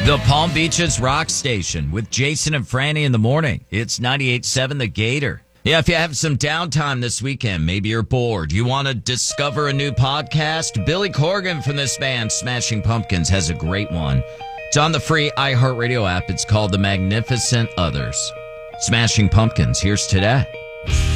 The Palm Beaches Rock Station with Jason and Franny in the morning. It's 98.7 The Gator. Yeah, if you have some downtime this weekend, maybe you're bored, you want to discover a new podcast, Billy Corgan from this band, Smashing Pumpkins, has a great one. It's on the free iHeartRadio app. It's called The Magnificent Others. Smashing Pumpkins, here's today.